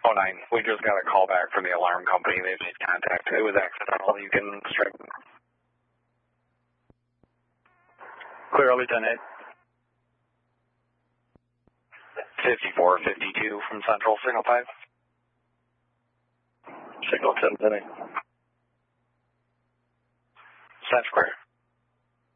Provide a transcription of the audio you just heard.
Oh, 9. We just got a call back from the alarm company. They made contact. It was accidental. You can strike. Clear, Lieutenant. 5452 from Central, Signal 5. Signal 10, Penny. Central clear.